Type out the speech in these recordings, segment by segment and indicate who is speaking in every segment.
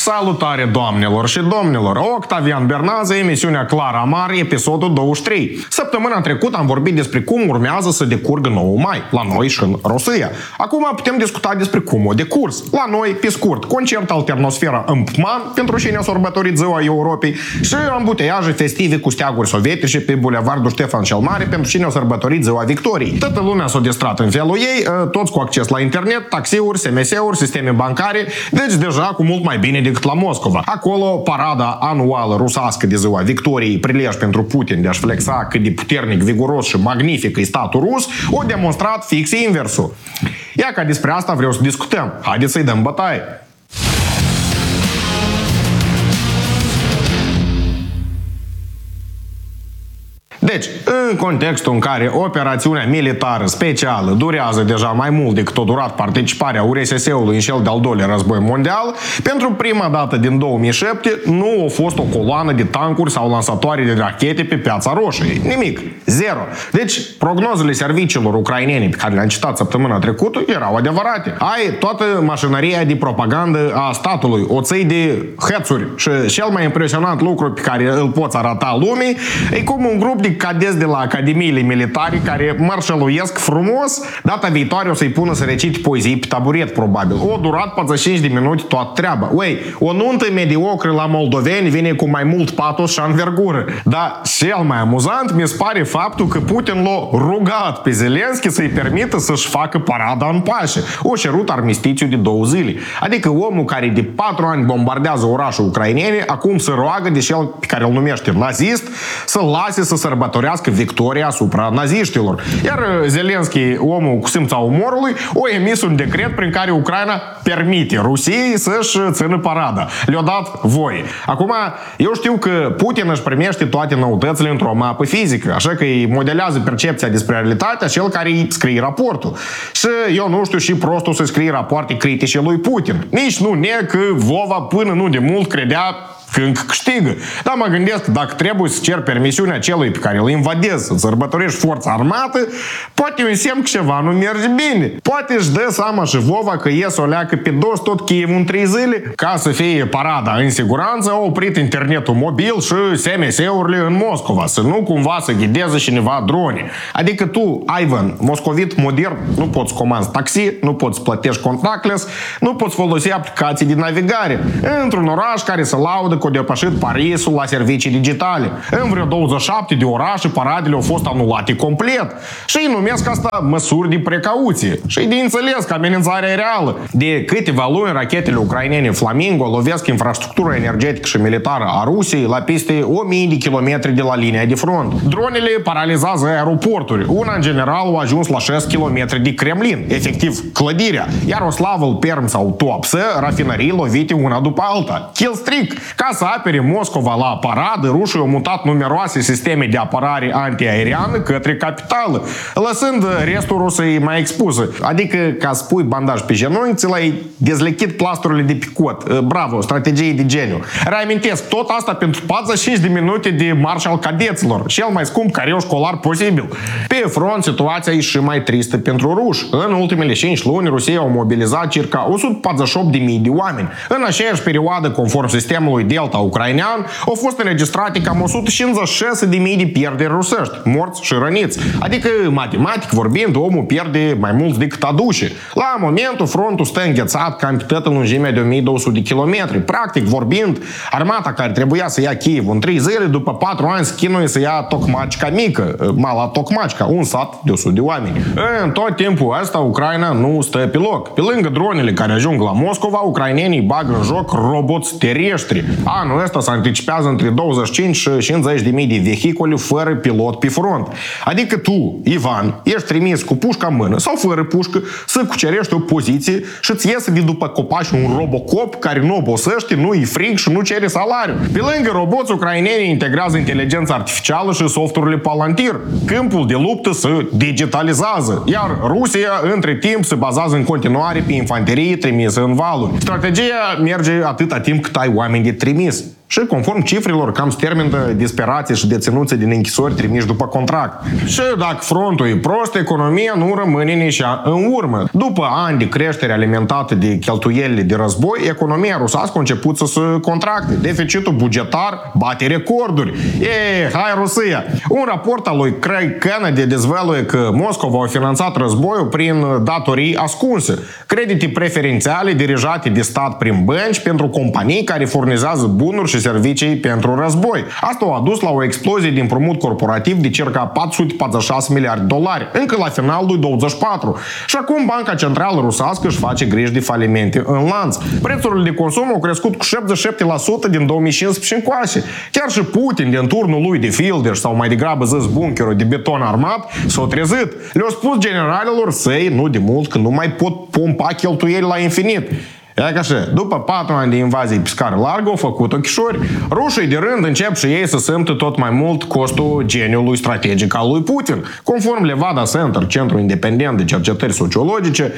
Speaker 1: Salutare doamnelor și domnilor! Octavian Bernază, emisiunea Clara Mare, episodul 23. Săptămâna trecută am vorbit despre cum urmează să decurgă 9 mai, la noi și în Rosia. Acum putem discuta despre cum o decurs. La noi, pe scurt, concert Alternosfera în Pman, pentru cine a sărbătorit Ziua Europei, și ambuteiaje festive cu steaguri sovietice pe Bulevardul Ștefan cel Mare, pentru cine a sărbătorit Ziua Victoriei. Toată lumea s-a distrat în felul ei, toți cu acces la internet, taxiuri, SMS-uri, sisteme bancare, deci deja cu mult mai bine decât la Moscova. Acolo, parada anuală rusească de Ziua Victoriei, prilej pentru Putin de a-și flexa cât de puternic, viguros și magnific e statul rus, o demonstrat fix inversul. Ia ca despre asta vreau să discutăm. Haideți să-i dăm bătaie. Deci, în contextul în care operațiunea militară specială durează deja mai mult decât a durat participarea URSS-ului în cel de-al doilea război mondial, pentru prima dată din 2007 nu a fost o coloană de tancuri sau lansatoare de rachete pe Piața Roșie. Nimic. Zero. Deci, prognozele serviciilor ucrainene pe care le-am citat săptămâna trecută erau adevărate. Ai toată mașinăria de propagandă a statului, o țăi de hățuri, și cel mai impresionant lucru pe care îl poți arăta lumii e cum un grup de cadeți de la academiile militare care mărșăluiesc frumos, data viitoare o să-i pună să recite poezii pe taburet, probabil. O durat 45 de minute toată treaba. O nuntă mediocră la moldoveni vine cu mai mult patos și anvergură. Dar cel mai amuzant mi se pare faptul că Putin l-a rugat pe Zelenski să-i permită să-și facă parada în pace. O cerut armistițiu de 2 zile. Adică omul care de 4 ani bombardează orașul ucrainene, acum se roagă de cel pe care îl numește nazist să-l lase să sărbătorească victoria asupra naziștilor. Iar Zelenski, omul cu simța umorului, a emis un decret prin care Ucraina permite Rusiei să-și țină parada. Le-a dat voie. Acum, eu știu că Putin își primește toate noutățile într-o mapă fizică, așa că îi modelează percepția despre realitatea cel care îi scrie raportul. Și eu nu știu și prostul să scrie rapoarte critice lui Putin. Nici nu că Vova până nu de mult credea că încă câștigă. Dar mă gândesc că dacă trebuie să cer permisiunea celui pe care îl invadezi să sărbătorești forța armată, poate un semn că ceva nu merge bine. Poate își dă seama și Vova că ies o leacă pe dos tot Kiev în 3 zile. Ca să fie parada în siguranță, au oprit internetul mobil și SMS-urile în Moscova, să nu cumva să ghideze cineva drone. Adică tu, Ivan, moscovit modern, nu poți comanzi taxi, nu poți plătești contactless, nu poți folosi aplicații de navigare într-un oraș care se laudă că a depășit Parisul la servicii digitale. În vreo 27 de orașe paradele au fost anulate complet. Și îi numesc asta măsuri de precauție. Și de înțeles că amenințarea e reală. De câteva luni, rachetele ucrainene Flamingo lovesc infrastructura energetică și militară a Rusiei la peste 1000 de kilometri de la linia de front. Dronele paralizează aeroporturi. Una, în general, a ajuns la 6 km de Kremlin. Efectiv, clădirea. Iar Oslavl, Perm sau Tuapse, rafinării lovite una după alta. Killstreak. Ca să apere Moscova la paradă, rușii au mutat numeroase sisteme de apărare antiaeriană către capitală, lăsând restul Rusiei mai expusă. Adică, ca să pui bandaj pe genunchi, ți l-ai dezlechit plasturile de picot. Bravo, strategie de geniu. Reamintesc, tot asta pentru 45 de minute de marș al cadeților, cel mai scump careu școlar posibil. Pe front, situația e și mai tristă pentru ruși. În ultimele 5 luni, Rusia au mobilizat circa 148.000 de oameni. În aceeași perioadă, conform sistemului Delta ucrainean, au fost înregistrate cam 156.000 de pierderi rusești, morți și răniți. Adică, matematic vorbind, omul pierde mai mult decât aduce. La momentul, frontul stă înghețat cam pe toată lungimea de 1200 de kilometri. Practic vorbind, armata care trebuia să ia Kiev în 3 zile, după 4 ani se chinuie să ia Tocmacica mică, Mala Tocmacica, un sat de 100 de oameni. În tot timpul ăsta, Ucraina nu stă pe loc. Pe lângă dronele care ajung la Moscova, ucrainenii bagă în joc roboți terestri. Anul ăsta se anticipează între 25 și 50 de mii de vehicule fără pilot pe front. Adică tu, Ivan, ești trimis cu pușca în mână sau fără pușcă să cucerești o poziție și îți iese de după copaci un robocop care nu obosește, nu e frig și nu cere salariu. Pe lângă roboți, ucrainenii integrează inteligența artificială și softurile Palantir. Câmpul de luptă se digitalizează, iar Rusia, între timp, se bazează în continuare pe infanterie trimisă în valuri. Strategia merge atâta timp cât ai oameni de trimis. Și conform cifrelor, cam stermină disperații și deținuții din închisori trimiși după contract. Și dacă frontul e prost, economia nu rămâne nici în urmă. După ani de creștere alimentată de cheltuielile de război, economia rusească a început să se contracte. Deficitul bugetar bate recorduri. Hai Rusia! Un raport al lui Craig Kennedy dezvăluie că Moscova a finanțat războiul prin datorii ascunse, credite preferențiale dirijate de stat prin bănci pentru companii care furnizează bunuri și servicii pentru război. Asta a adus la o explozie de împrumut corporativ de circa 446 miliarde de dolari, încă la finalul lui 24. Și acum Banca Centrală Rusească își face griji de falimente în lanț. Prețurile de consum au crescut cu 77% din 2015 încoace. Chiar și Putin, din turnul lui de fildeș sau mai degrabă zis bunkerul de beton armat, s-a trezit. Le-au spus generalilor săi, nu de mult, că nu mai pot pompa cheltuieli la infinit. E ca și, după 4 ani de invazie pe scară largă, au făcut ochișori, rușii de rând încep și ei să simtă tot mai mult costul geniului strategic al lui Putin. Conform Levada Center, centru independent de cercetări sociologice,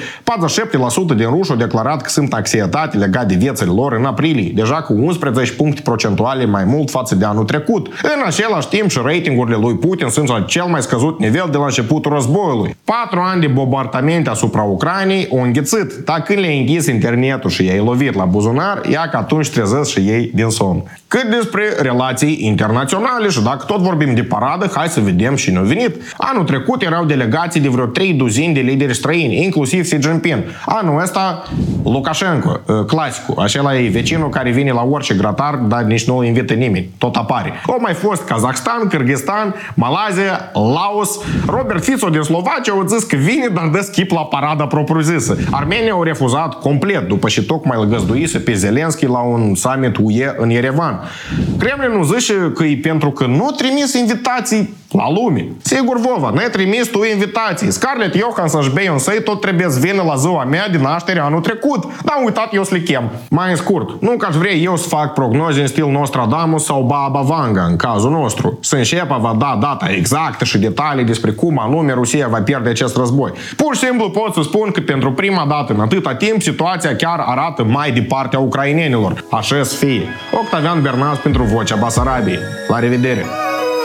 Speaker 1: 47% din ruși au declarat că simt anxietate legat de viețile lor în aprilie, deja cu 11 puncte procentuale mai mult față de anul trecut. În același timp și ratingurile lui Putin sunt la cel mai scăzut nivel de la începutul războiului. 4 ani de bombardamente asupra Ucrainei au înghițit, dar când le-a închis internetul și i-ai lovit la buzunar, ia că atunci trezesc și ei din somn. Cât despre relații internaționale și dacă tot vorbim de paradă, hai să vedem și ne-a venit. Anul trecut erau delegații de vreo 3 duzini de lideri străini, inclusiv Xi Jinping. Anul ăsta, Lukashenko, clasicul, acela e vecinul care vine la orice gratar, dar nici nu îl invită nimeni, tot apare. Au mai fost Kazakhstan, Kyrgyzstan, Malaysia, Laos. Robert Fico din Slovacia au zis că vine, dar dă schip la parada propriu-zisă. Armenia au refuzat complet, după și tocmai îl găzduise pe Zelenski la un summit UE în Yerevan. Kremlinul zice că e pentru că nu trimis invitații la lume. Sigur, Vova, ne-ai trimis tu invitații. Scarlett Johansson și Beyoncé tot trebuie să vină la ziua mea de naștere anul trecut. Dar am uitat eu să le chem. Mai în scurt, nu că aș vrea eu să fac prognoze în stil Nostradamus sau Baba Vanga, în cazul nostru. Să înceapă va da data exactă și detalii despre cum anume Rusia va pierde acest război. Pur și simplu pot să spun că pentru prima dată în atâta timp situația chiar arată mai de partea ucrainenilor. Așa să fie. Octavian Bernas pentru Vocea Basarabiei. La revedere!